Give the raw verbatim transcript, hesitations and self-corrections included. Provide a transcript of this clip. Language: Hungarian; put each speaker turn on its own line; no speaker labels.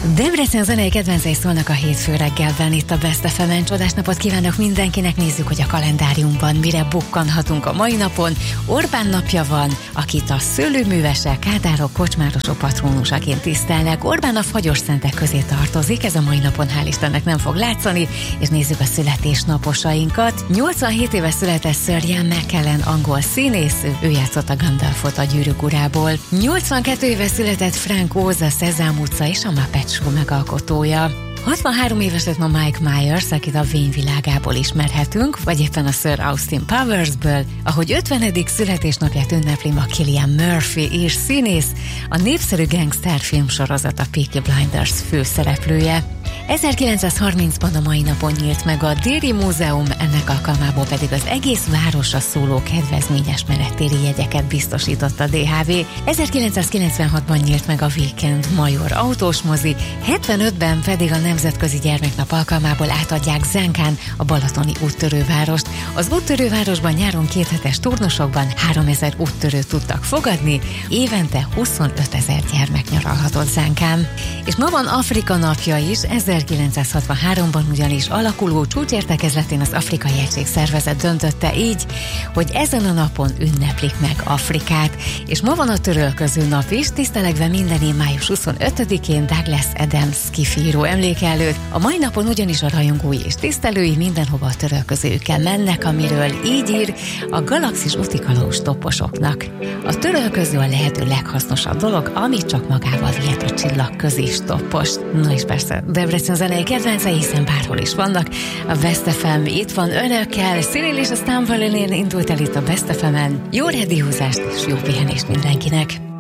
Debrecen zenei kedvencei szólnak a hétfő reggelben itt a Best ef emen. Csodás napot kívánok mindenkinek, nézzük, hogy a kalendáriumban mire bukkanhatunk a mai napon. Orbán napja van, akit a szőlőművesek, kádárok, kocsmárosok patrónusaként tisztelnek. Orbán a fagyos szentek közé tartozik, ez a mai napon hál' Istennek nem fog látszani, és nézzük a születésnaposainkat. nyolcvanhét éves született Sir Ian McKellen, angol színész, ő játszott a Gandalfot a Gyűrűk urából. nyolcvankettő éves született Frank Oz, a Szezám utca és a Muppet Show megalkotója. hatvanhárom éves lett ma Mike Myers, akit a Wayne világából ismerhetünk, vagy éppen a Sir Austin Powersből, ahogy ötvenedik születésnapját ünnepli ma Cillian Murphy és színész, a népszerű gangster filmsorozat a Peaky Blinders főszereplője. ezerkilencszázharmincban a mai napon nyílt meg a Déri Múzeum, ennek alkalmából pedig az egész városra szóló kedvezményes menettéri jegyeket biztosított a dé há vé. ezerkilencszázkilencvenhatban nyílt meg a Weekend Major autós mozi, hetvenötben pedig a Nemzetközi Gyermeknap alkalmából átadják Zánkán a balatoni úttörővárost. Az úttörővárosban nyáron kéthetes turnusokban háromezer úttörőt tudtak fogadni, évente huszonötezer gyermek nyaralhatott Zánkán. És ma van Afrika napja is, ezerkilencszázhatvanháromban ugyanis alakuló csúcsértekezletén az Afrikai Egységszervezet döntötte így, hogy ezen a napon ünneplik meg Afrikát, és ma van a törölköző nap is, tisztelegve minden év május huszonötödikén Douglas Adams szkifíró emléke előtt. A mai napon ugyanis a rajongói és tisztelői mindenhova a törölközőkkel mennek, amiről így ír a Galaxis utikalós topposoknak. A törölköző a lehető leghasznosabb dolog, amit csak magával vihet a csillagközi stoppos. Na és persze Debrecen zenei kedvencei, hiszen bárhol is vannak. A Best ef em itt van önökkel, Cyril és a Stumble indult el itt a Best ef emen. Jó reggeli húzást és jó pihenést mindenkinek!